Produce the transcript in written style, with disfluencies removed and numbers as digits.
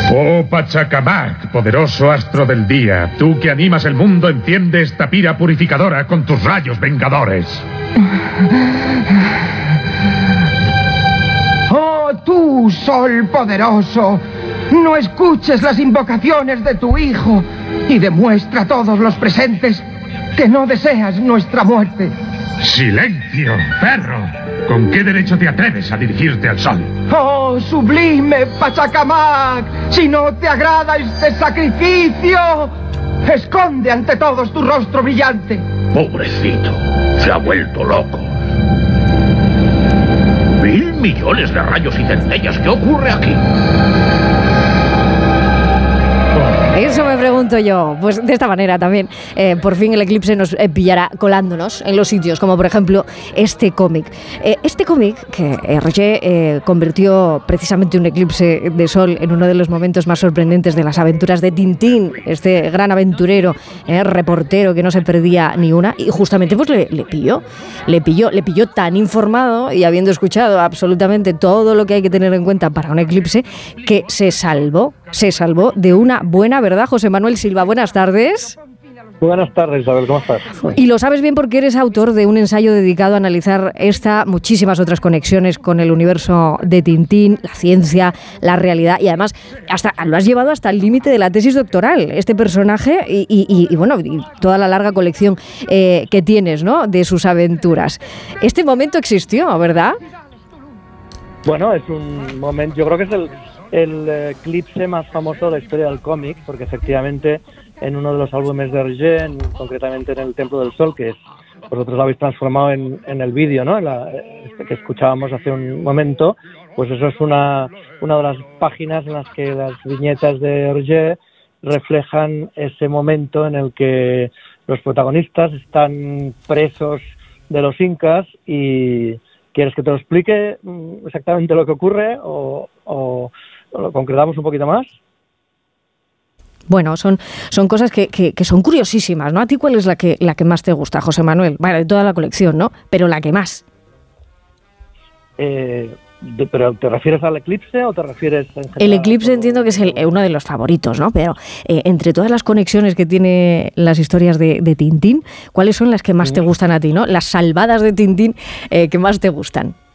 Oh Pachacamac, poderoso astro del día, tú que animas el mundo, enciende esta pira purificadora con tus rayos vengadores. Oh, tú, sol poderoso, no escuches las invocaciones de tu hijo y demuestra a todos los presentes que no deseas nuestra muerte. ¡Silencio, perro! ¿Con qué derecho te atreves a dirigirte al sol? ¡Oh, sublime Pachacamac! Si no te agrada este sacrificio, esconde ante todos tu rostro brillante. Pobrecito, se ha vuelto loco. 1.000 millones de rayos y centellas, ¿qué ocurre aquí? Eso me pregunto yo. Pues de esta manera también, por fin el eclipse nos pillará colándonos en los sitios, como por ejemplo este cómic. Este cómic que Hergé convirtió precisamente un eclipse de sol en uno de los momentos más sorprendentes de las aventuras de Tintín, este gran aventurero, reportero que no se perdía ni una, y justamente pues le pilló tan informado y habiendo escuchado absolutamente todo lo que hay que tener en cuenta para un eclipse, que se salvó de una buena, ¿verdad, José Manuel Silva? Buenas tardes. Buenas tardes, Isabel, ¿cómo estás? Y lo sabes bien porque eres autor de un ensayo dedicado a analizar muchísimas otras conexiones con el universo de Tintín, la ciencia, la realidad, y además lo has llevado hasta el límite de la tesis doctoral, este personaje y toda la larga colección que tienes, ¿no?, de sus aventuras. Este momento existió, ¿verdad? Bueno, es un momento, yo creo que es el eclipse más famoso de la historia del cómic, porque efectivamente en uno de los álbumes de Hergé, concretamente en el Templo del Sol, que vosotros lo habéis transformado en el vídeo, ¿no?, que escuchábamos hace un momento, pues eso es una de las páginas en las que las viñetas de Hergé reflejan ese momento en el que los protagonistas están presos de los incas. Y ¿quieres que te lo explique exactamente lo que ocurre o lo concretamos un poquito más? Bueno, son cosas que son curiosísimas, ¿no? ¿A ti cuál es la que más te gusta, José Manuel? Bueno, de toda la colección, ¿no? Pero la que más. ¿Pero te refieres al eclipse o te refieres en general? El eclipse entiendo que es uno de los favoritos, ¿no? Pero entre todas las conexiones que tiene las historias de Tintín, ¿cuáles son las que más te gustan a ti, ¿no? Las salvadas de Tintín que más te gustan.